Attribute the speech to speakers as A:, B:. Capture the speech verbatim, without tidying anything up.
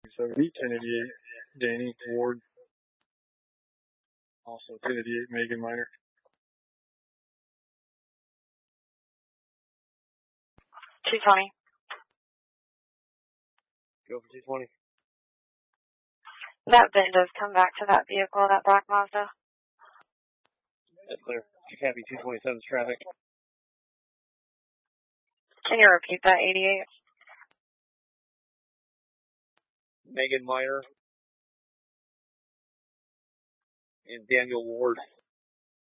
A: seventy, ten eighty-eight, Danny Ward. Also ten eighty-eight, Megan Miner.
B: two twenty.
C: Go for two twenty.
B: That VIN does come back to that vehicle, that black Mazda.
C: That's clear. Happy two twenty-seven's traffic.
B: Can you repeat that, eighty-eight?
C: Megan Miner and Daniel Ward.